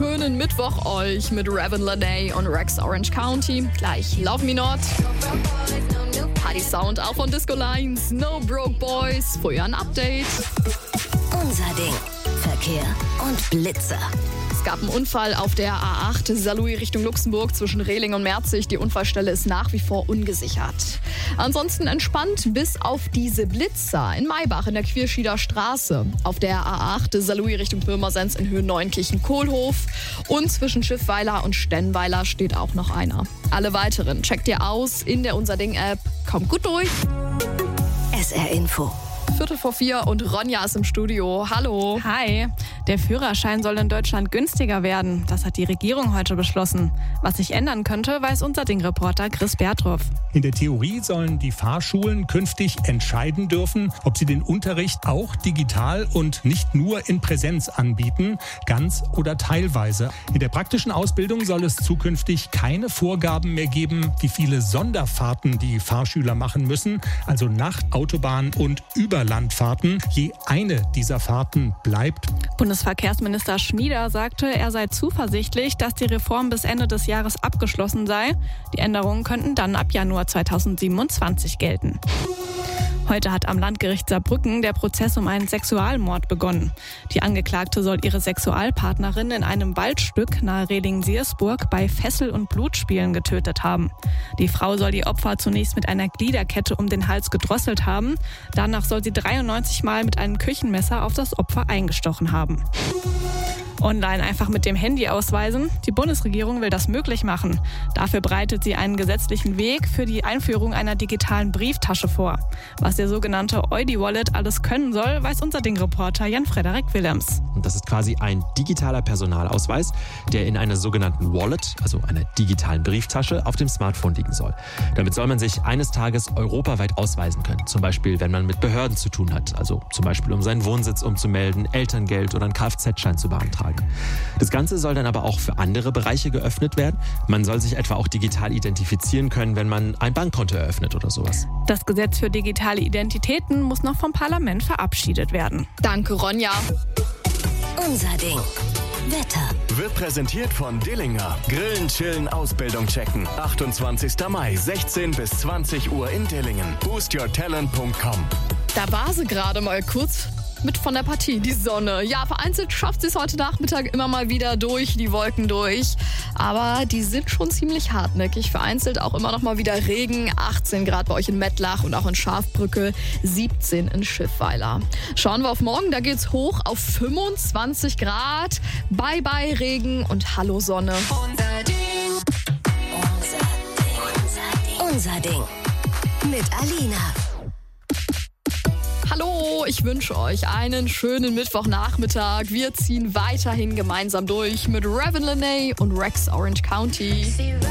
schönen Mittwoch euch mit Raven Laney und Rex Orange County. Gleich Love Me Not. Party Sound auch von Disco Lines. No Broke Boys. Vorher ein Update. Unser Ding. Verkehr und Blitzer. Es gab einen Unfall auf der A8 Saarlouis Richtung Luxemburg zwischen Rehling und Merzig. Die Unfallstelle ist nach wie vor ungesichert. Ansonsten entspannt bis auf diese Blitzer in Maybach in der Quierschieder Straße. Auf der A8 Saarlouis Richtung Pirmasens in Höhe Neunkirchen-Kohlhof. Und zwischen Schiffweiler und Stennweiler steht auch noch einer. Alle weiteren checkt ihr aus in der Unser Ding-App. Kommt gut durch. SR Info. 3:45 und Ronja ist im Studio. Hallo. Hi. Der Führerschein soll in Deutschland günstiger werden. Das hat die Regierung heute beschlossen. Was sich ändern könnte, weiß unser Ding-Reporter Chris Bertroff. In der Theorie sollen die Fahrschulen künftig entscheiden dürfen, ob sie den Unterricht auch digital und nicht nur in Präsenz anbieten, ganz oder teilweise. In der praktischen Ausbildung soll es zukünftig keine Vorgaben mehr geben, wie viele Sonderfahrten die Fahrschüler machen müssen, also Nacht-, Autobahn- und Überlandfahrten. Je eine dieser Fahrten bleibt. Bundesverkehrsminister Schmieder sagte, er sei zuversichtlich, dass die Reform bis Ende des Jahres abgeschlossen sei. Die Änderungen könnten dann ab Januar 2027 gelten. Heute hat am Landgericht Saarbrücken der Prozess um einen Sexualmord begonnen. Die Angeklagte soll ihre Sexualpartnerin in einem Waldstück nahe Reding-Siersburg bei Fessel- und Blutspielen getötet haben. Die Frau soll die Opfer zunächst mit einer Gliederkette um den Hals gedrosselt haben. Danach soll sie 93 Mal mit einem Küchenmesser auf das Opfer eingestochen haben. Online einfach mit dem Handy ausweisen. Die Bundesregierung will das möglich machen. Dafür bereitet sie einen gesetzlichen Weg für die Einführung einer digitalen Brieftasche vor. Was der sogenannte Eudi-Wallet alles können soll, weiß unser Ding-Reporter Jan-Frederik Willems. Und das ist quasi ein digitaler Personalausweis, der in einer sogenannten Wallet, also einer digitalen Brieftasche, auf dem Smartphone liegen soll. Damit soll man sich eines Tages europaweit ausweisen können. Zum Beispiel, wenn man mit Behörden zu tun hat. Also zum Beispiel, um seinen Wohnsitz umzumelden, Elterngeld oder einen Kfz-Schein zu beantragen. Das Ganze soll dann aber auch für andere Bereiche geöffnet werden. Man soll sich etwa auch digital identifizieren können, wenn man ein Bankkonto eröffnet oder sowas. Das Gesetz für digitale Identitäten muss noch vom Parlament verabschiedet werden. Danke, Ronja. Unser Ding. Wetter. Wird präsentiert von Dillinger. Grillen, chillen, Ausbildung checken. 28. Mai, 16 bis 20 Uhr in Dillingen. boostyourtalent.com. Da war sie gerade mal kurz mit von der Partie, die Sonne. Ja, vereinzelt schafft sie es heute Nachmittag immer mal wieder durch die Wolken durch. Aber die sind schon ziemlich hartnäckig. Vereinzelt auch immer noch mal wieder Regen. 18 Grad bei euch in Mettlach und auch in Schafbrücke. 17 in Schiffweiler. Schauen wir auf morgen, da geht's hoch auf 25 Grad. Bye bye Regen und hallo Sonne. Unser Ding. Unser Ding. Mit Alina. Hallo, ich wünsche euch einen schönen Mittwochnachmittag. Wir ziehen weiterhin gemeinsam durch mit Raven Laney und Rex Orange County.